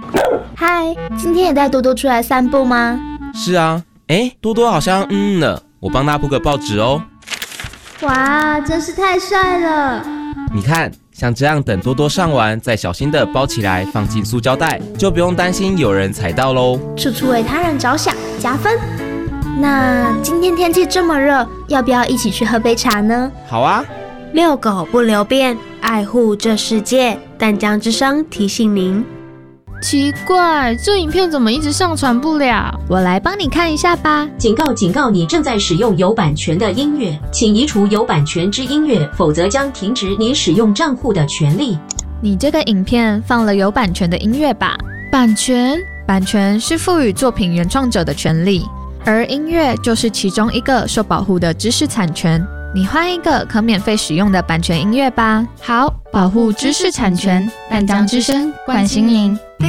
嗨，今天也带多多出来散步吗？ 是啊，多多好像了，我帮他铺个报纸哦。 哇，真是太帅了！ 你看，像这样等多多上完，再小心的包起来，放进塑胶袋，就不用担心有人踩到喽。 处处为他人着想，加分。那今天天气这么热，要不要一起去喝杯茶呢？ 好啊。 遛狗不留便，爱护这世界。淡江之声提醒您。 奇怪，这影片怎么一直上传不了？ 我来帮你看一下吧。 警告警告，你正在使用有版权的音乐，请移除有版权之音乐，否则将停止你使用账户的权利。 你这个影片放了有版权的音乐吧？ 版权？ 版权是赋予作品原创者的权利，而音乐就是其中一个受保护的知识产权。你换一个可免费使用的版权音乐吧。 好，保护知识产权，淡江之声，关心您。